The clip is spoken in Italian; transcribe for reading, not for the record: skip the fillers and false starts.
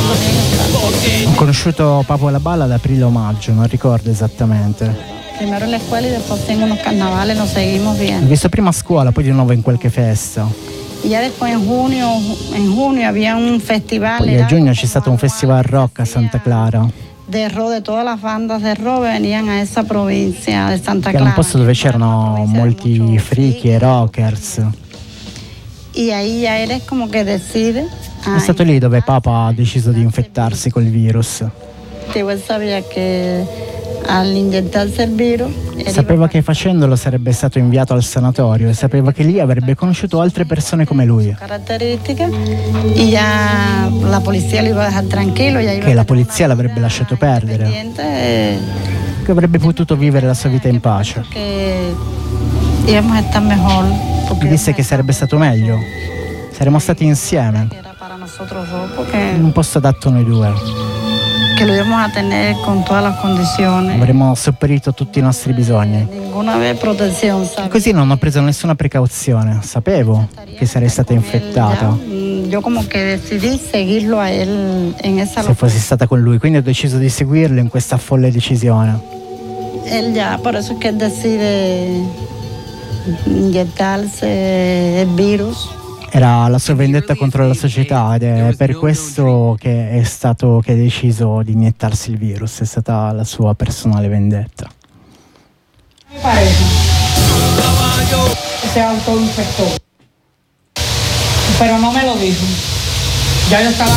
Ho conosciuto Papo Laballa ad aprile o maggio, non ricordo esattamente. Primero en la escuela y después en unos carnavales nos seguimos L'ho viendo. visto prima a scuola, poi di nuovo in qualche festa. Y ya después en junio había un festival. Poi a giugno c'è stato un festival rock a Santa Clara, De rock, de todas las bandas de rock venían a esa provincia de Santa che Clara. era un posto dove c'erano molti friki e rockers. Y ahí ya eres como que decide. È stato lì dove Papa ha deciso di infettarsi col virus. Él sabía que al inyectarse el virus, Sapeva che facendolo sarebbe stato inviato al sanatorio e sapeva che lì avrebbe conosciuto altre persone come lui. Caratteristica y ya la policía lo iba a dejar tranquilo. Che la polizia l'avrebbe lasciato perdere, che avrebbe potuto vivere la sua vita in pace. Que íbamos a estar mejor. Gli disse che sarebbe stato meglio, saremmo stati insieme, Era para nosotros dos, porque in un posto adatto noi due. que lo íbamos a tener con todas las condiciones. Avremmo sopperito tutti i nostri bisogni. Ninguna vez protección, E ¿sabes? così non ho preso nessuna precauzione, sapevo che sarei stata infettata Yo como que decidí seguirlo a él en esa se fossi stata con lui, quindi ho deciso di seguirlo in questa folle decisione. Él ya, por eso es que él decide inyectarse el virus. Era la sua vendetta contro la società ed è per questo che è stato che ha deciso di iniettarsi il virus, è stata la sua personale vendetta. Mi pareja se autoinfectó, pero no me lo dijo. Ya yo estaba